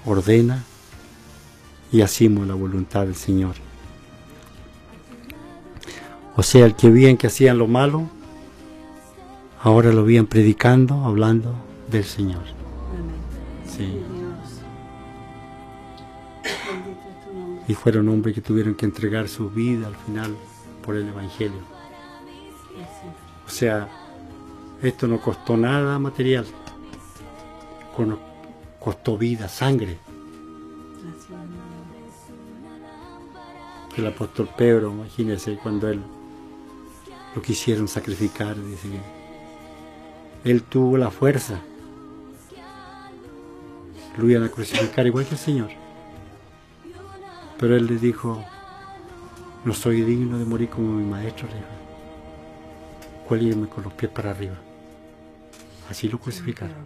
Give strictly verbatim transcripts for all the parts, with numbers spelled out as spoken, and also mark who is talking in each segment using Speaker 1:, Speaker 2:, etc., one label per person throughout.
Speaker 1: ordena y hacemos la voluntad del Señor. O sea, el que veían que hacían lo malo, ahora lo veían predicando, hablando del Señor. Sí. Y fueron hombres que tuvieron que entregar su vida al final por el Evangelio. O sea, esto no costó nada material, costó vida, sangre. El apóstol Pedro, imagínense, cuando él lo quisieron sacrificar, dice que él tuvo la fuerza. Lo iban a crucificar igual que el Señor. Pero él le dijo, no soy digno de morir como mi maestro, le dijo. ¿Cuál irme con los pies para arriba? Así lo crucificaron.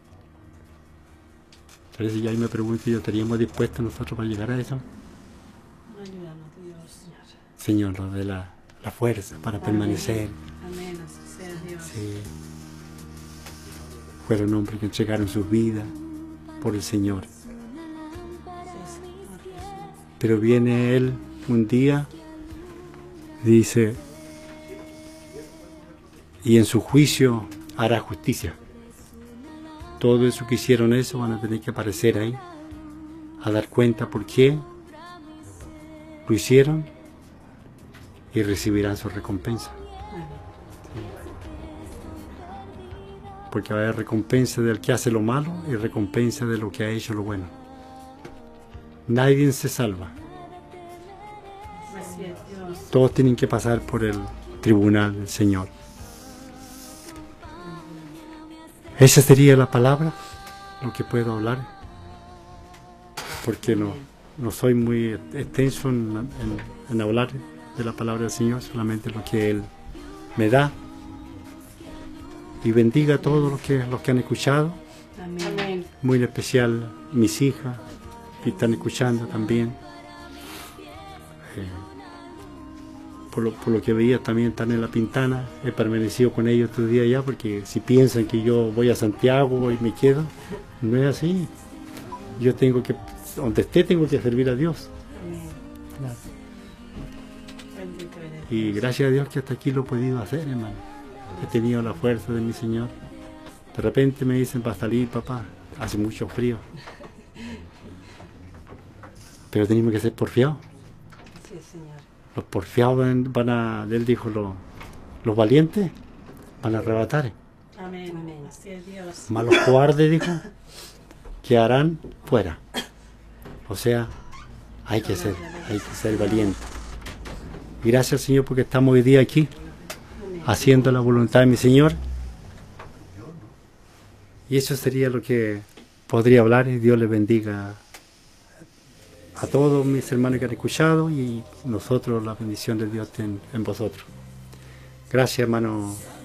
Speaker 1: Entonces ya ahí me pregunto, ¿yo estaríamos dispuestos nosotros para llegar a eso?
Speaker 2: Ayúdanos, Dios, Señor.
Speaker 1: Señor, nos dé la, la fuerza para Amén. Permanecer.
Speaker 2: Amén, así sea Dios.
Speaker 1: Sí. Fueron hombres que entregaron sus vidas por el Señor. Pero viene Él un día, dice, y en su juicio hará justicia. Todo eso que hicieron eso van a tener que aparecer ahí, a dar cuenta por qué lo hicieron y recibirán su recompensa. Porque va a haber recompensa del que hace lo malo y recompensa de lo que ha hecho lo bueno. Nadie se salva. Todos tienen que pasar por el tribunal del Señor. Esa sería la palabra, lo que puedo hablar, porque no, no soy muy extenso en, en, en hablar de la palabra del Señor, solamente lo que Él me da. Y bendiga a todos los que, los que han escuchado.
Speaker 2: Amén.
Speaker 1: Muy en especial mis hijas, que están escuchando también. Eh, por, lo, por lo que veía también están en La Pintana. He permanecido con ellos estos días ya, porque si piensan que yo voy a Santiago y me quedo, no es así. Yo tengo que, donde esté, tengo que servir a Dios. Claro. Y gracias a Dios que hasta aquí lo he podido hacer, hermano. He tenido la fuerza de mi Señor. De repente me dicen, para salir, papá, hace mucho frío. Pero tenemos que ser porfiados.
Speaker 2: Sí, Señor.
Speaker 1: Los porfiados van, van a, Él dijo, los, los valientes van a arrebatar.
Speaker 2: Amén, amén. Así es Dios.
Speaker 1: Malos cobardes, dijo, quedarán fuera. O sea, hay que ser, hay que ser valientes. Y gracias, Señor, porque estamos hoy día aquí, haciendo la voluntad de mi Señor. Y eso sería lo que podría hablar, y Dios les bendiga a todos mis hermanos que han escuchado, y nosotros la bendición de Dios en, en vosotros. Gracias, hermano